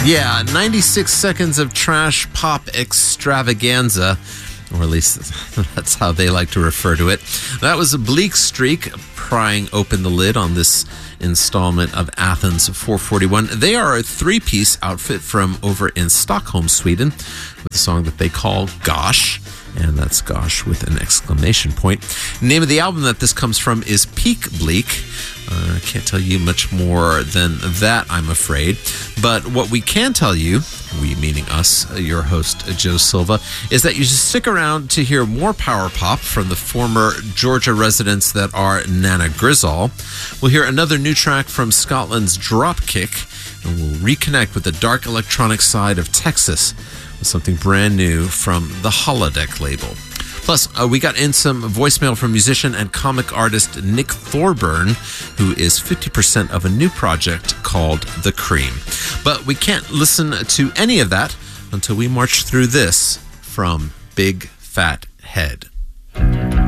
Yeah, 96 seconds of trash pop extravaganza, or at least that's how they like to refer to it. That was a Bleak Streak prying open the lid on this installment of Athens 441. They are a three-piece outfit from over in Stockholm, Sweden, with a song that they call Gosh. And that's Gosh with an exclamation point. The name of the album that this comes from is Peak Bleak. I can't tell you much more than that, I'm afraid. But what we can tell you, we meaning us, your host, Joe Silva, is that you should stick around to hear more power pop from the former Georgia residents that are Nana Grizzle. We'll hear another new track from Scotland's Dropkick, and we'll reconnect with the dark electronic side of Texas with something brand new from the Holodeck label. Plus, we got in some voicemail from musician and comic artist Nick Thorburn, who is 50% of a new project called The Cream. But we can't listen to any of that until we march through this from Big Fat Head.